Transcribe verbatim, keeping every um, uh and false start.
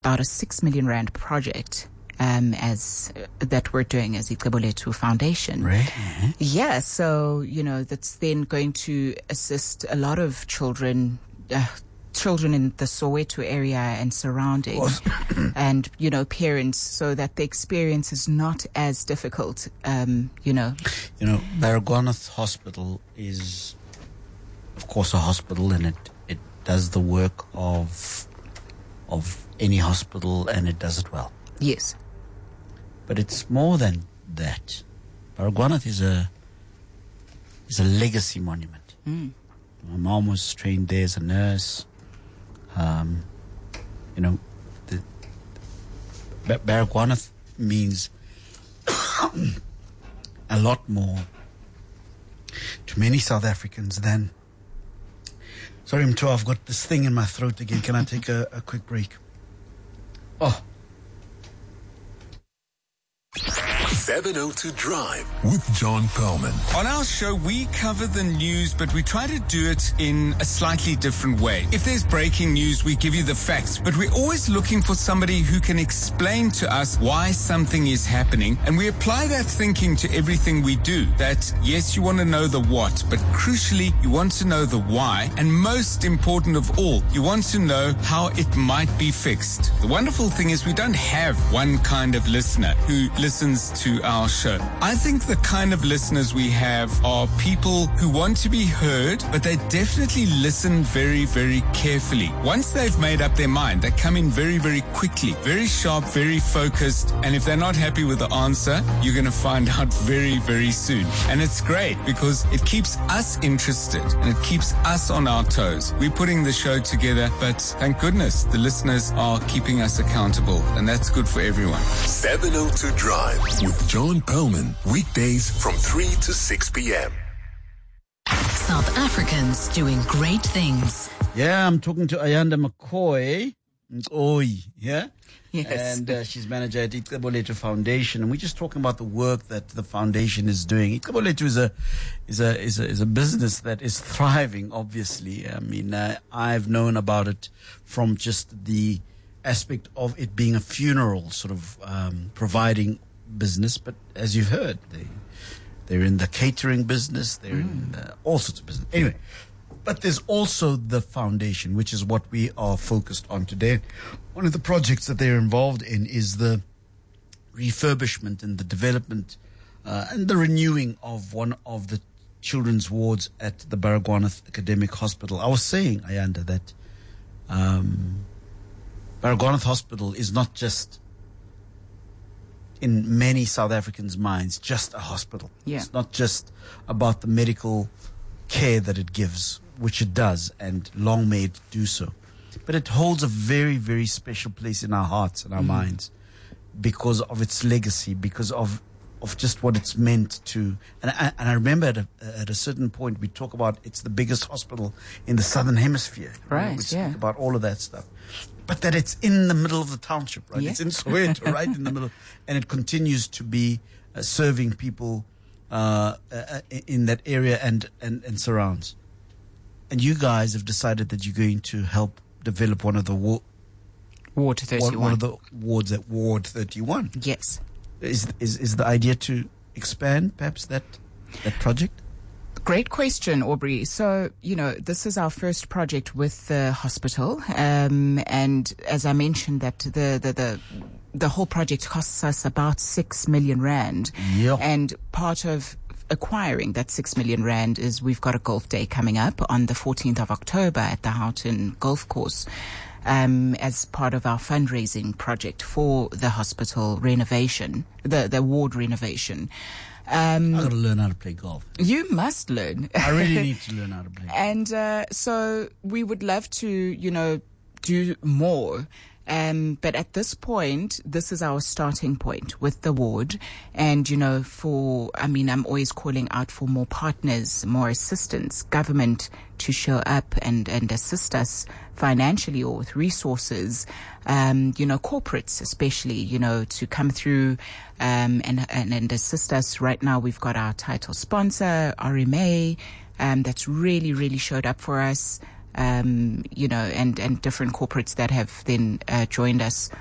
about a six million rand project um, as uh, that we're doing as Ixebelethu Foundation. Really? Yeah, so, you know, that's then going to assist a lot of children, uh, children in the Soweto area and surroundings, and, you know, parents, so that the experience is not as difficult, um, you know. You know, Baragwanath Hospital is, of course, a hospital, and it, it does the work of of any hospital, and it does it well. Yes. But it's more than that. Baragwanath is a is a legacy monument. Mm. My mom was trained there as a nurse. Um, you know, the, the Baragwanath means a lot more to many South Africans than. Sorry, Mto, I've got this thing in my throat again. Can I take a, a quick break? Oh. seven oh two Drive with John Perlman. On our show, we cover the news, but we try to do it in a slightly different way. If there's breaking news, we give you the facts, but we're always looking for somebody who can explain to us why something is happening, and we apply that thinking to everything we do. That, yes, you want to know the what, but crucially, you want to know the why, and most important of all, you want to know how it might be fixed. The wonderful thing is we don't have one kind of listener who listens to our show. I think the kind of listeners we have are people who want to be heard, but they definitely listen very, very carefully. Once they've made up their mind, they come in very, very quickly, very sharp, very focused, and if they're not happy with the answer, you're going to find out very, very soon. And it's great because it keeps us interested and it keeps us on our toes. We're putting the show together, but thank goodness the listeners are keeping us accountable, and that's good for everyone. seven oh two Drive with John Perlman, weekdays from three to six p.m. South Africans doing great things. Yeah, I'm talking to Ayanda McCoy. Oi, yeah? Yes. And uh, she's manager at Ixebelethu Foundation, and we're just talking about the work that the foundation is doing. Ixebelethu is a is a is a is a business that is thriving. Obviously, I mean, uh, I've known about it from just the aspect of it being a funeral, sort of um, providing business. But as you've heard, they they're in the catering business. They're mm. in uh, all sorts of business. Anyway. But there's also the foundation, which is what we are focused on today. One of the projects that they're involved in is the refurbishment and the development uh, and the renewing of one of the children's wards at the Baragwanath Academic Hospital. I was saying, Ayanda, that um, Baragwanath Hospital is not just, in many South Africans' minds, just a hospital. Yeah. It's not just about the medical care that it gives, which it does, and long may it do so. But it holds a very, very special place in our hearts and our mm-hmm. minds because of its legacy, because of of just what it's meant to. And I, and I remember at a, at a certain point we talk about it's the biggest hospital in the Southern Hemisphere. Right, we speak yeah. about all of that stuff. But that it's in the middle of the township, right? Yeah. It's in Soweto, right in the middle. And it continues to be uh, serving people Uh, uh, in that area and, and, and surrounds. And you guys have decided that you're going to help develop one of the wa- Ward thirty-one. One of the wards at Ward thirty-one. Yes. Is is is the idea to expand perhaps that that project? Great question, Aubrey. So, you know, this is our first project with the hospital. Um, and as I mentioned, that the, the, the, the whole project costs us about six million rand. Yeah. And part of acquiring that six million rand is we've got a golf day coming up on the fourteenth of October at the Houghton Golf Course. Um, as part of our fundraising project for the hospital renovation, the, the ward renovation. Um, I got to learn how to play golf. You must learn. I really need to learn how to play golf. And uh, so we would love to, you know, do more. Um, but at this point, this is our starting point with the ward. And, you know, for, I mean, I'm always calling out for more partners, more assistance, government to show up and, and assist us financially or with resources, um, you know, corporates especially, you know, to come through um, and, and, and assist us. Right now, we've got our title sponsor, R M A, um, that's really, really showed up for us. um, you know, and, and different corporates that have then uh, joined us